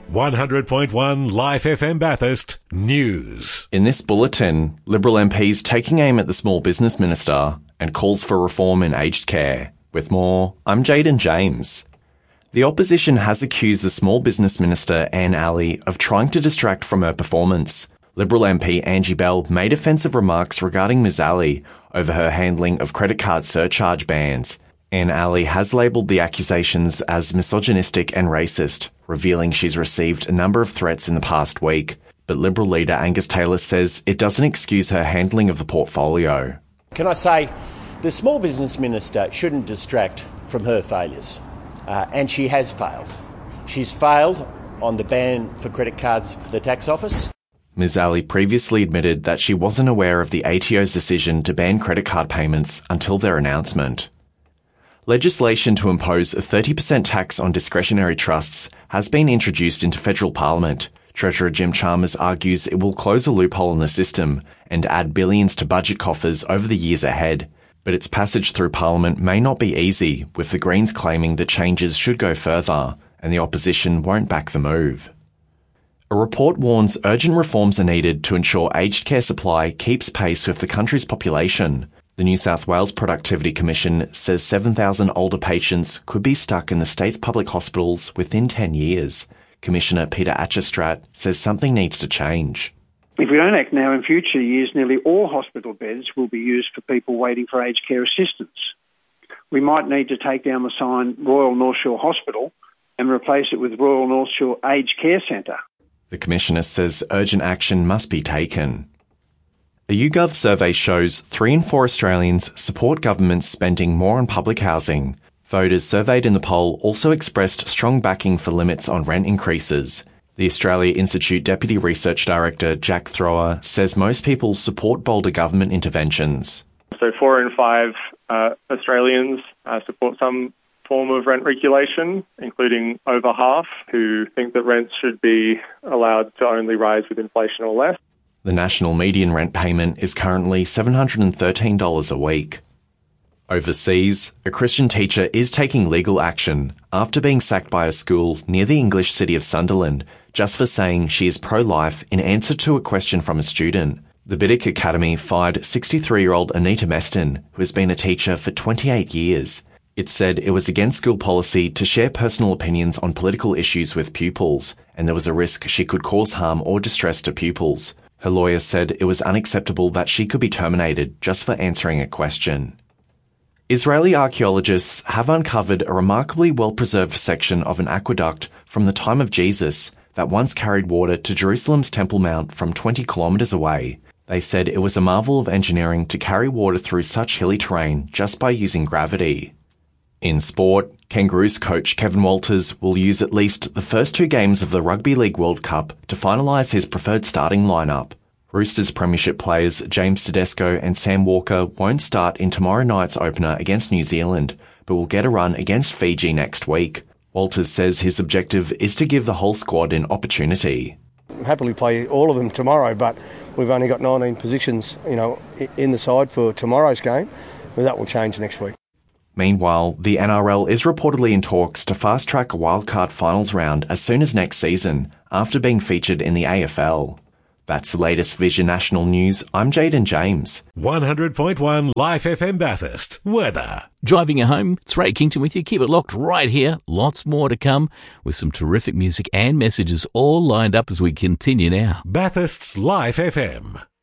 100.1 Life FM Bathurst News. In this bulletin, Liberal MPs taking aim at the Small Business Minister and calls for reform in aged care. With more, I'm Jaden James. The opposition has accused the Small Business Minister, Anne Alley, of trying to distract from her performance. Liberal MP Angie Bell made offensive remarks regarding Ms Alley over her handling of credit card surcharge bans. Anne Alley has labelled the accusations as misogynistic and racist, revealing she's received a number of threats in the past week. But Liberal leader Angus Taylor says it doesn't excuse her handling of the portfolio. Can I say, the Small Business Minister shouldn't distract from her failures. And she has failed. She's failed on the ban for credit cards for the tax office. Ms Alley previously admitted that she wasn't aware of the ATO's decision to ban credit card payments until their announcement. Legislation to impose a 30% tax on discretionary trusts has been introduced into federal parliament. Treasurer Jim Chalmers argues it will close a loophole in the system and add billions to budget coffers over the years ahead. But its passage through parliament may not be easy, with the Greens claiming that changes should go further, and the opposition won't back the move. A report warns urgent reforms are needed to ensure aged care supply keeps pace with the country's population. The New South Wales Productivity Commission says 7,000 older patients could be stuck in the state's public hospitals within 10 years. Commissioner Peter Achestrat says something needs to change. If we don't act now, in future years, nearly all hospital beds will be used for people waiting for aged care assistance. We might need to take down the sign Royal North Shore Hospital and replace it with Royal North Shore Aged Care Centre. The Commissioner says urgent action must be taken. A YouGov survey shows 3 in 4 Australians support governments spending more on public housing. Voters surveyed in the poll also expressed strong backing for limits on rent increases. The Australia Institute Deputy Research Director Jack Thrower says most people support bolder government interventions. So 4 in 5 Australians support some form of rent regulation, including over half who think that rents should be allowed to only rise with inflation or less. The national median rent payment is currently $713 a week. Overseas, a Christian teacher is taking legal action after being sacked by a school near the English city of Sunderland just for saying she is pro-life in answer to a question from a student. The Biddick Academy fired 63-year-old Anita Meston, who has been a teacher for 28 years. It said it was against school policy to share personal opinions on political issues with pupils, and there was a risk she could cause harm or distress to pupils. Her lawyer said it was unacceptable that she could be terminated just for answering a question. Israeli archaeologists have uncovered a remarkably well-preserved section of an aqueduct from the time of Jesus that once carried water to Jerusalem's Temple Mount from 20 kilometres away. They said it was a marvel of engineering to carry water through such hilly terrain just by using gravity. In sport, Kangaroos coach Kevin Walters will use at least the first 2 games of the Rugby League World Cup to finalise his preferred starting lineup. Roosters premiership players James Tedesco and Sam Walker won't start in tomorrow night's opener against New Zealand, but will get a run against Fiji next week. Walters says his objective is to give the whole squad an opportunity. Happily play all of them tomorrow, but we've only got 19 positions, in the side for tomorrow's game, but that will change next week. Meanwhile, the NRL is reportedly in talks to fast-track a wildcard finals round as soon as next season, after being featured in the AFL. That's the latest Vision National News. I'm Jaden James. 100.1 Life FM Bathurst. Weather. Driving you home, it's Ray Kington with you. Keep it locked right here. Lots more to come with some terrific music and messages all lined up as we continue now. Bathurst's Life FM.